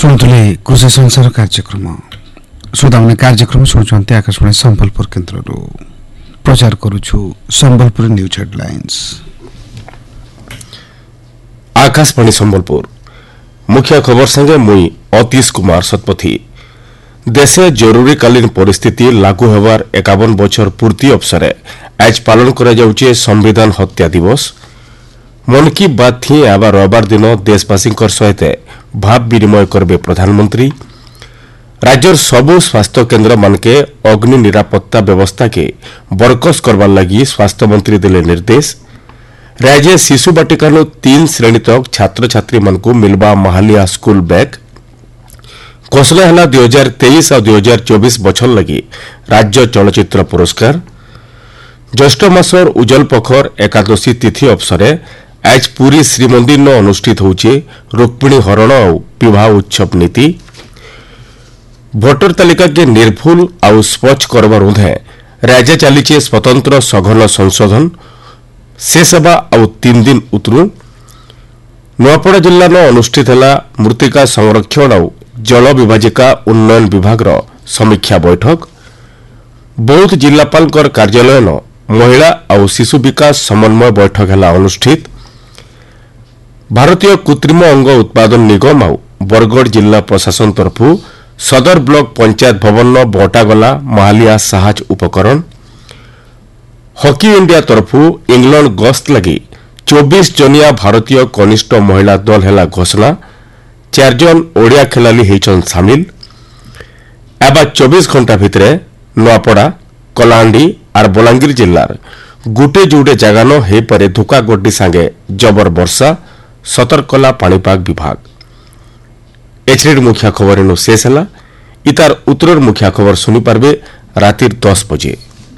शुणुले कृषि संसार कार्यक्रम श्रोताମାନେ कार्यक्रम शुणुଛନ୍ତି आकाशवाणी संबलपुर केन्द्रରୁ प्रचार करूछु संबलपुर न्यूज हेडलाइंस। आकाशवाणी संबलपुर मुख्य खबर संगे मुई अतीश कुमार सतपथी। देशे जरूरीकालीन परिस्थिति लागू होवार 51 बछर पूर्ति अवसरे आज पालन करा जाउछे संविधान हत्या दिवस। मन की बात थी आवा रविवार दिन देशवासी सहित भाव विनिमय करबे प्रधानमंत्री। राज्यर सबु स्वास्थ्य केन्द्र मानके अग्नि निरापत्ता व्यवस्था के बरकस करवार लगी स्वास्थ्य मंत्री देले निर्देश। राज्य शिशु बाटिकानु 3 श्रेणी तक छात्र छात्री मानकु मिलबा महालिया स्कूल बैग। घोषणा है 2023 और 2024 बछर लगी राज्य चलचित्र पुरस्कार। ज्येष्ठ मासर उजल पखर एकादशी तिथि अवसरे आज पूरी श्रीमंदिर न अनुष्ठित होचे रुक्मिणी हरण और विवाह उत्सव नीति। भोटर तालिका के निर्भुल और स्वच्छ करवा रुधे राज्य चलीचे स्वतंत्र सघन संशोधन से सेवा और 3 दिन उतरू। नुआपड़ा जिला न अनुष्ठित है मृत्तिका संरक्षण और जल विभाजिका उन्नयन विभाग समीक्षा बैठक। बौद्ध जिलापाल कार्यालय न महिला और शिशु विकास समन्वय बैठक है अनुष्ठित। भारतीय कृत्रिम अंग उत्पादन निगम और बरगढ़ जिला प्रशासन तरफु सदर ब्लॉक पंचायत भवन न बंटागला महालिया साहज उपकरण। हॉकी इंडिया तरफु इंग्लैंड गस्त लगी 24 जनिया भारतीय कनिष्ठ महिला दल है घोषणा। 4 जन ओडिया खेलाड़ी होइछन शामिल। एबा 24 घंटा भितरे नुआपड़ा कलाहांडी और बलांगीर जिलार गुटे जुटे जगह न हे परे धुका गोड्डी सांगे जबर वर्षा सतर्कला पाणीपाग विभाग। एचडी मुख्य खबर एनु शेष है। इतार उत्तर मुख्य खबर सुनी पारबे राति 10 बजे।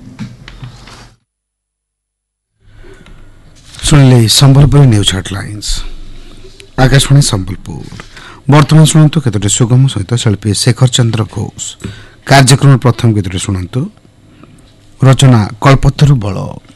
सुनिले संबलपुर न्यूज हेडलाइंस आकाशवाणी संबलपुर। वर्तमान शुणु केतोटी सुगम सहित शिल्पी शेखर चंद्र घोष। कार्यक्रम प्रथम केतोटी शुणु रचना कल्पतरु बल।